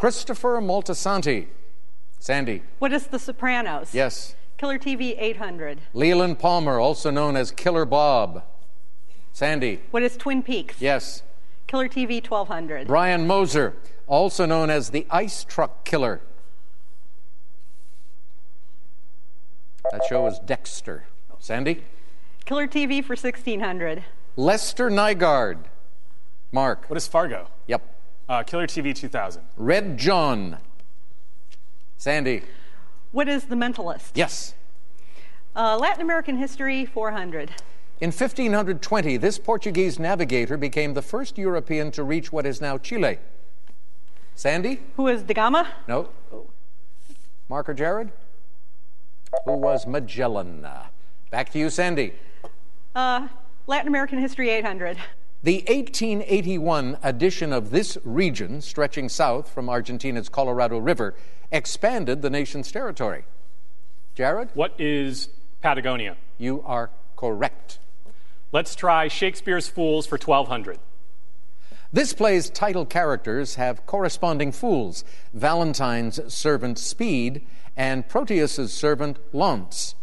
Christopher Moltisanti. Sandy. What is The Sopranos? Yes. Killer TV 800. Leland Palmer, also known as Killer Bob. Sandy. What is Twin Peaks? Yes. Killer TV 1200. Brian Moser, also known as the Ice Truck Killer. That show is Dexter. Sandy. Killer TV for 1600. Lester Nygaard. Mark. What is Fargo? Yep. Killer TV 2000. Red John. Sandy. What is The Mentalist? Yes. Latin American history 400. In 1520, this Portuguese navigator became the first European to reach what is now Chile. Sandy? Who is Da Gama? No. Mark or Jared? Who was Magellan? Back to you, Sandy. Latin American history 800. The 1881 addition of this region, stretching south from Argentina's Colorado River, expanded the nation's territory. Jared? What is Patagonia? You are correct. Let's try Shakespeare's Fools for 1200. This play's title characters have corresponding fools: Valentine's servant Speed and Proteus's servant Launce.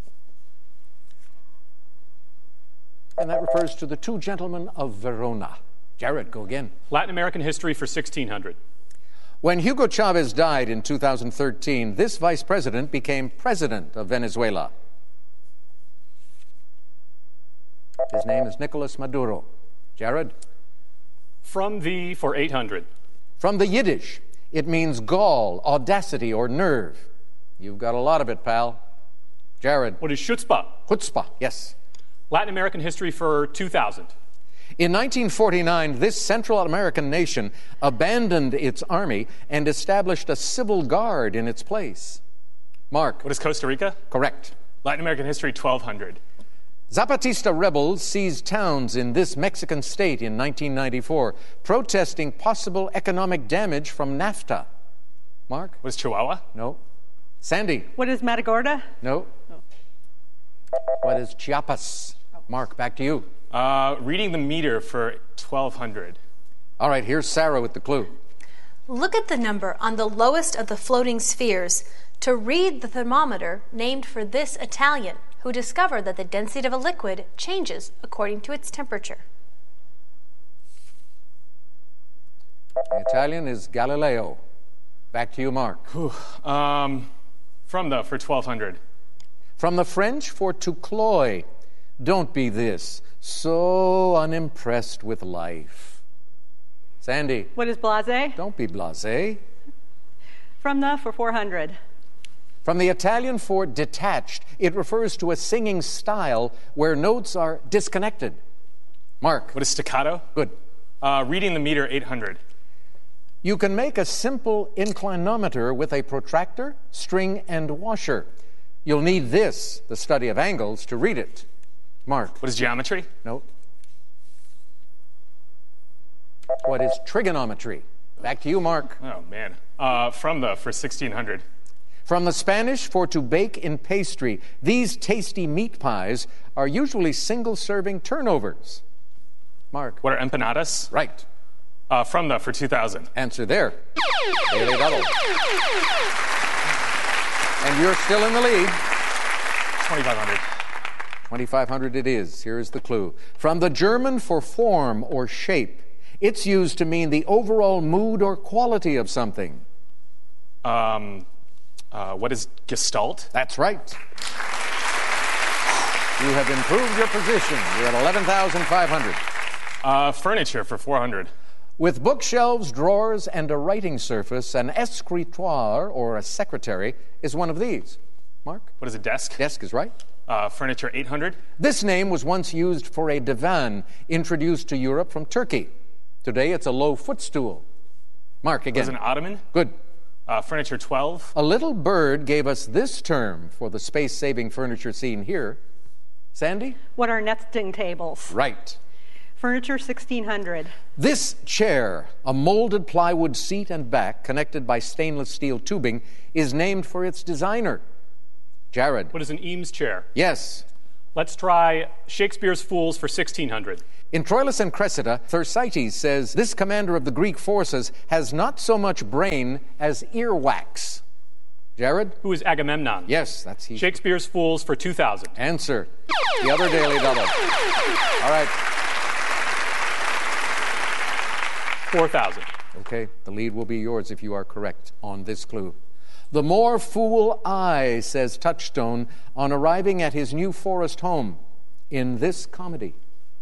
And that refers to the two gentlemen of Verona. Jared, go again. Latin American history for 1600. When Hugo Chavez died in 2013, this vice president became president of Venezuela. His name is Nicolas Maduro. Jared? From the for 800. From the Yiddish, it means gall, audacity, or nerve. You've got a lot of it, pal. Jared? What is chutzpah? Chutzpah, yes. Latin American history for 2000. In 1949, this Central American nation abandoned its army and established a civil guard in its place. Mark? What is Costa Rica? Correct. Latin American history 1200. Zapatista rebels seized towns in this Mexican state in 1994, protesting possible economic damage from NAFTA. Mark? What is Chihuahua? No. Sandy? What is Matagorda? No. What is Chiapas? Mark, back to you. Reading the meter for 1200. All right, here's Sarah with the clue. Look at the number on the lowest of the floating spheres to read the thermometer named for this Italian who discovered that the density of a liquid changes according to its temperature. The Italian is Galileo. Back to you, Mark. From the for 1200. From the French for to cloy. Don't be this, so unimpressed with life. Sandy. What is blasé? Don't be blasé. From the for 400. From the Italian for detached, it refers to a singing style where notes are disconnected. Mark. What is staccato? Good. Reading the meter 800. You can make a simple inclinometer with a protractor, string, and washer. You'll need this, the study of angles, to read it. Mark. What is geometry? No. What is trigonometry? Back to you, Mark. Oh, man. From the for 1600. From the Spanish for to bake in pastry, these tasty meat pies are usually single-serving turnovers. Mark. What are empanadas? Right. From the for 2000. Answer there. Daily double. And you're still in the lead. 2500. 2500 it is. Here's the clue. From the German for form or shape, it's used to mean the overall mood or quality of something. What is gestalt? That's right. You have improved your position. You're at 11,500. Furniture for 400. With bookshelves, drawers, and a writing surface, an escritoire, or a secretary, is one of these. Mark? What is a desk? Desk is right. Furniture 800. This name was once used for a divan introduced to Europe from Turkey. Today it's a low footstool. Mark, again. What is an ottoman? Good. Furniture 12. A little bird gave us this term for the space-saving furniture seen here. Sandy? What are nesting tables? Right. Furniture 1600. This chair, a molded plywood seat and back connected by stainless steel tubing, is named for its designer. Jared. What is an Eames chair? Yes. Let's try Shakespeare's Fools for 1600. In Troilus and Cressida, Thersites says this commander of the Greek forces has not so much brain as earwax. Jared? Who is Agamemnon? Yes, that's he. Shakespeare's Fools for 2,000. Answer. The other daily double. All right. 4,000. Okay, the lead will be yours if you are correct on this clue. The more fool I, says Touchstone, on arriving at his new forest home in this comedy.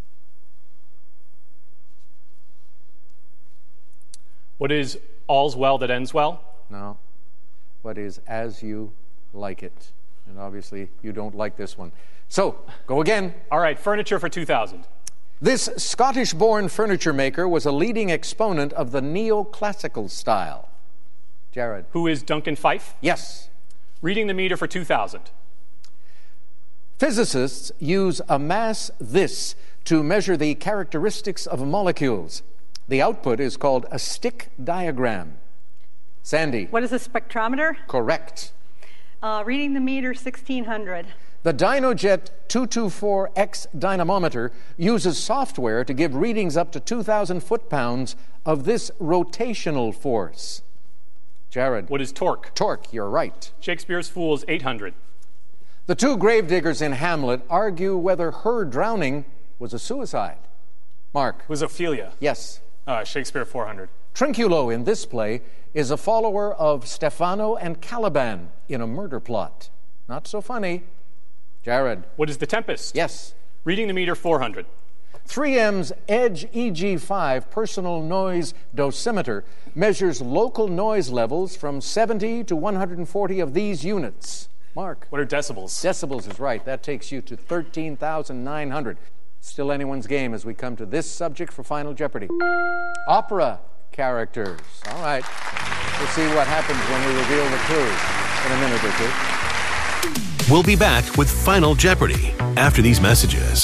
What is All's Well That Ends Well? No. What is As You Like It? And obviously you don't like this one. So, go again. All right, furniture for 2,000. This Scottish-born furniture maker was a leading exponent of the neoclassical style. Jared. Who is Duncan Fife? Yes. Reading the meter for 2,000. Physicists use a mass this to measure the characteristics of molecules. The output is called a stick diagram. Sandy. What is a spectrometer? Correct. Reading the meter, 1,600. The Dynojet 224X dynamometer uses software to give readings up to 2,000 foot-pounds of this rotational force. Jared. What is torque? Torque, you're right. Shakespeare's Fools, 800. The two gravediggers in Hamlet argue whether her drowning was a suicide. Mark. Who's Ophelia? Yes. Shakespeare, 400. Trinculo in this play is a follower of Stefano and Caliban in a murder plot. Not so funny. Jared. What is The Tempest? Yes. Reading the meter, 400. 3M's Edge EG5 personal noise dosimeter measures local noise levels from 70 to 140 of these units. Mark. What are decibels? Decibels is right. That takes you to 13,900. Still anyone's game as we come to this subject for Final Jeopardy. Opera characters. All right. We'll see what happens when we reveal the clues in a minute or two. We'll be back with Final Jeopardy after these messages.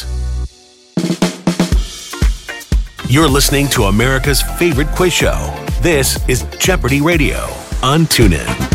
You're listening to America's favorite quiz show. This is Jeopardy Radio on TuneIn.